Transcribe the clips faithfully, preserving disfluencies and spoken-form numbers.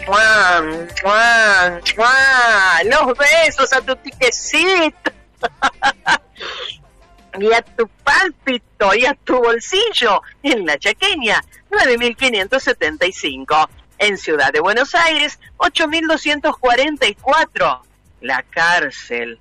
¡Mua, mua, mua! Los besos a tu tiquecito y a tu pálpito y a tu bolsillo en La Chaqueña, nueve mil quinientos setenta y cinco. En Ciudad de Buenos Aires, ocho mil doscientos cuarenta y cuatro. La Cárcel.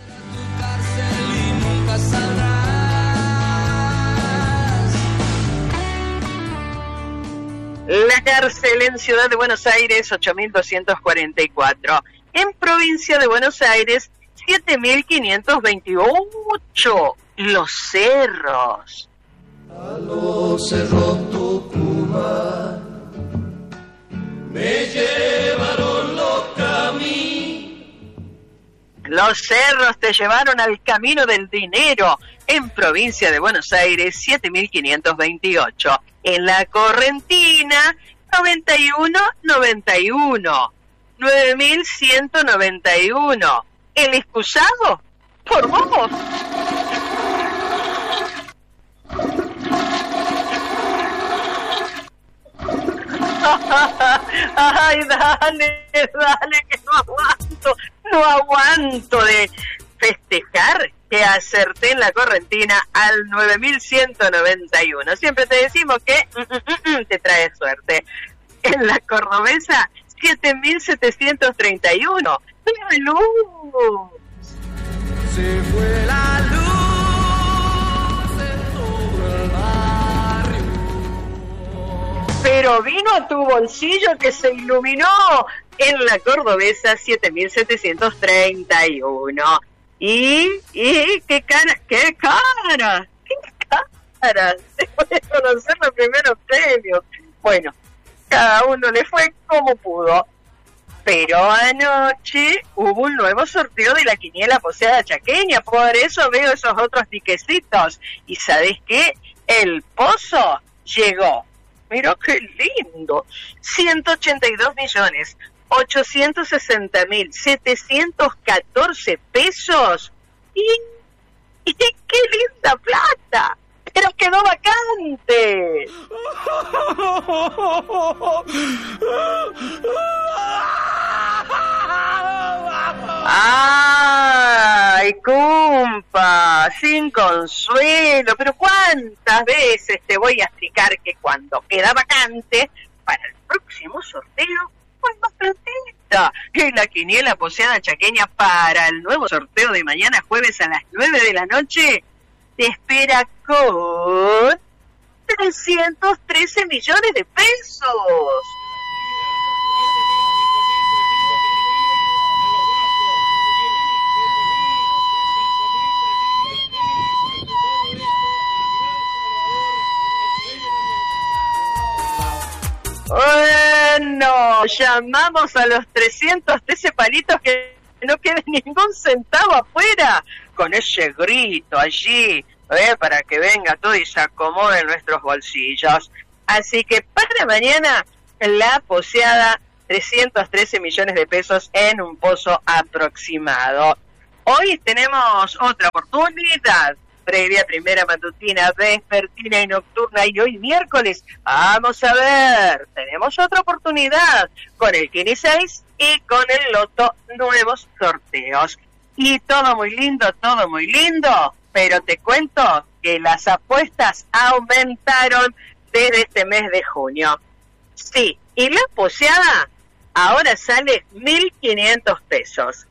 La Cárcel en Ciudad de Buenos Aires, ocho mil doscientos cuarenta y cuatro. En Provincia de Buenos Aires, siete mil quinientos veintiocho. Los Cerros. A los cerros Tucumán me llevaron los caminos. Los Cerros te llevaron al camino del dinero. En Provincia de Buenos Aires, siete mil quinientos veintiocho. En La Correntina, noventa y uno noventa y uno. nueve mil ciento noventa y uno. El excusado por vos. Ay, dale, dale, que no aguanto, no aguanto de festejar que acerté en La Correntina al nueve mil ciento noventa y uno. Siempre te decimos que mm, mm, mm, te trae suerte. En La Cordobesa, siete mil setecientos treinta y uno. ¡La luz! Se fue la luz en todo el barrio. Pero vino a tu bolsillo que se iluminó. En La Cordobesa, siete mil setecientos treinta y uno. Y, y, qué cara, qué cara, qué cara. Después de conocer los primeros premios. Bueno, cada uno le fue como pudo. Pero anoche hubo un nuevo sorteo de la quiniela poseada chaqueña, por eso veo esos otros tiquecitos. ¿Y sabés qué? El pozo llegó. Mira qué lindo. ciento ochenta y dos millones, ochocientos sesenta mil, setecientos catorce pesos. Y, y qué linda plata. Pero quedó vacante. Ay, cumpa, sin consuelo. Pero ¿cuántas veces te voy a explicar que cuando queda vacante, para el próximo sorteo, pues más platita? Y la quiniela poseada chaqueña para el nuevo sorteo de mañana jueves a las nueve de la noche te espera con trescientos trece millones de pesos. Bueno, llamamos a los trescientos trece palitos que no quede ningún centavo afuera, con ese grito allí, ¿eh? Para que venga todo y se acomode en nuestros bolsillos. Así que para mañana, la poseada, trescientos trece millones de pesos en un pozo aproximado. Hoy tenemos otra oportunidad, previa, primera, matutina, vespertina y nocturna, y hoy miércoles, vamos a ver, tenemos otra oportunidad con el Kini seis y con el Loto, nuevos sorteos. Y todo muy lindo, todo muy lindo, pero te cuento que las apuestas aumentaron desde este mes de junio. Sí, y la poseada ahora sale mil quinientos pesos.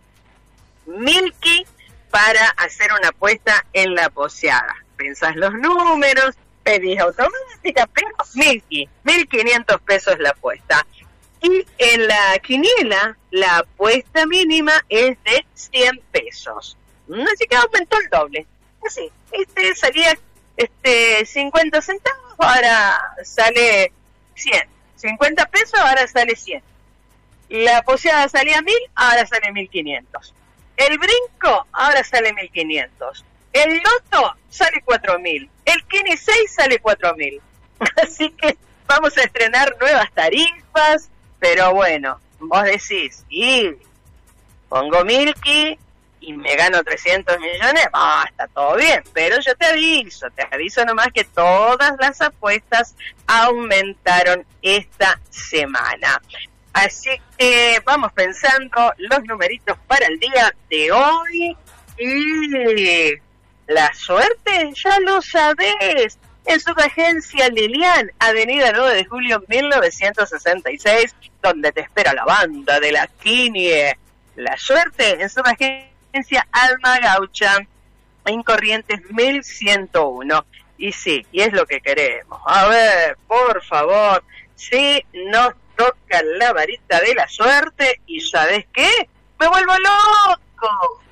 Milky para hacer una apuesta en la poseada. Pensás los números, pedís automática, pero Milky, mil quinientos pesos la apuesta. Y en la quiniela, la apuesta mínima es de cien pesos. Así que aumentó el doble. Así, este salía este cincuenta centavos, ahora sale cien. cincuenta pesos, ahora sale cien. La poseada salía mil, ahora sale mil quinientos. El brinco, ahora sale mil quinientos. El loto sale cuatro mil. El Kini seis sale cuatro mil. Así que vamos a estrenar nuevas tarifas. Pero bueno, vos decís, y pongo Milky y me gano trescientos millones, ah, está todo bien. Pero yo te aviso, te aviso nomás que todas las apuestas aumentaron esta semana. Así que vamos pensando los numeritos para el día de hoy. Y la suerte, ya lo sabés. En su agencia Lilian, Avenida nueve de julio mil novecientos sesenta y seis, donde te espera la banda de la Quinie. La suerte en su agencia Alma Gaucha, en Corrientes mil ciento uno. Y sí, y es lo que queremos. A ver, por favor, si nos toca la varita de la suerte, ¿y sabes qué? ¡Me vuelvo loco!